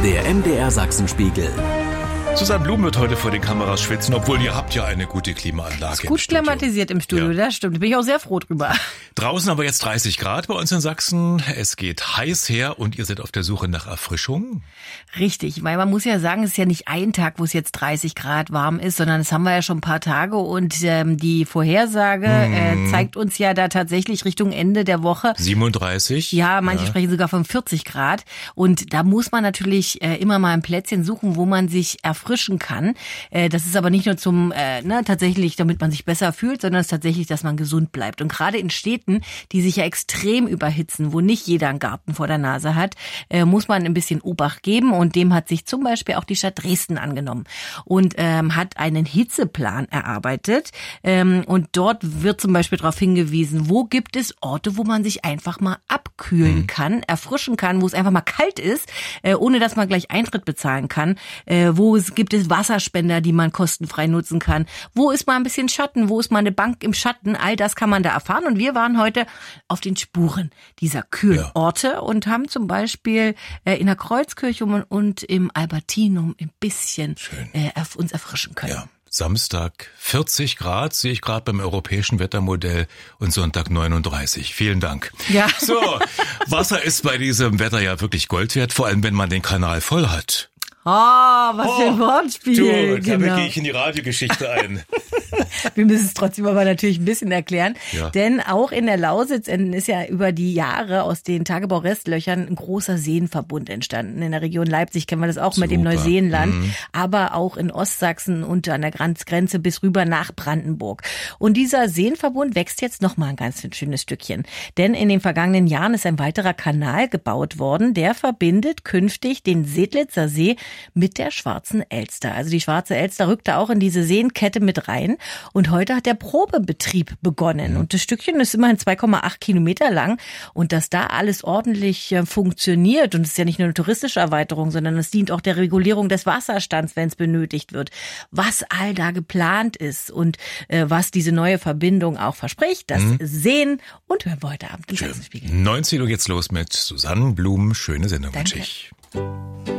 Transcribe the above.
Der MDR Sachsenspiegel. Susanne Blum wird heute vor den Kameras schwitzen, obwohl ihr habt ja eine gute Klimaanlage. Ist gut klimatisiert im Studio, ja. Das stimmt. Da bin ich auch sehr froh drüber. Draußen aber jetzt 30 Grad bei uns in Sachsen. Es geht heiß her und ihr seid auf der Suche nach Erfrischung. Richtig, weil man muss ja sagen, es ist ja nicht ein Tag, wo es jetzt 30 Grad warm ist, sondern das haben wir ja schon ein paar Tage und die Vorhersage zeigt uns ja da tatsächlich Richtung Ende der Woche 37. Ja, manche sprechen sogar von 40 Grad und da muss man natürlich immer mal ein Plätzchen suchen, wo man sich erfrischen kann. Das ist aber nicht nur zum tatsächlich, damit man sich besser fühlt, sondern es ist tatsächlich, dass man gesund bleibt. Und gerade in Städten, die sich ja extrem überhitzen, wo nicht jeder einen Garten vor der Nase hat, muss man ein bisschen Obacht geben. Und dem hat sich zum Beispiel auch die Stadt Dresden angenommen und hat einen Hitzeplan erarbeitet. Und dort wird zum Beispiel darauf hingewiesen, wo gibt es Orte, wo man sich einfach mal abkühlen kann, erfrischen kann, wo es einfach mal kalt ist, ohne dass man gleich Eintritt bezahlen kann. Gibt es Wasserspender, die man kostenfrei nutzen kann? Wo ist mal ein bisschen Schatten? Wo ist mal eine Bank im Schatten? All das kann man da erfahren. Und wir waren heute auf den Spuren dieser kühlen Orte und haben zum Beispiel in der Kreuzkirche und im Albertinum ein bisschen uns erfrischen können. Ja. Samstag 40 Grad sehe ich gerade beim europäischen Wettermodell und Sonntag 39. Vielen Dank. Ja. So, Wasser ist bei diesem Wetter ja wirklich Gold wert, vor allem wenn man den Kanal voll hat. Was für ein Wortspiel. Damit gehe ich in die Radiogeschichte ein. Wir müssen es trotzdem aber natürlich ein bisschen erklären. Ja. Denn auch in der Lausitz ist ja über die Jahre aus den Tagebaurestlöchern ein großer Seenverbund entstanden. In der Region Leipzig kennen wir das auch mit dem Neuseenland. Aber auch in Ostsachsen und an der Grenze bis rüber nach Brandenburg. Und dieser Seenverbund wächst jetzt noch mal ein ganz schönes Stückchen. Denn in den vergangenen Jahren ist ein weiterer Kanal gebaut worden. Der verbindet künftig den Sedlitzer See mit der Schwarzen Elster. Also die Schwarze Elster rückt da auch in diese Seenkette mit rein. Und heute hat der Probebetrieb begonnen. Und das Stückchen ist immerhin 2,8 Kilometer lang. Und dass da alles ordentlich funktioniert, und es ist ja nicht nur eine touristische Erweiterung, sondern es dient auch der Regulierung des Wasserstands, wenn es benötigt wird. Was all da geplant ist und was diese neue Verbindung auch verspricht, das sehen und hören wir heute Abend im Sachsenspiegel. 19 Uhr geht's los mit Susanne Blum. Schöne Sendung wünsche ich.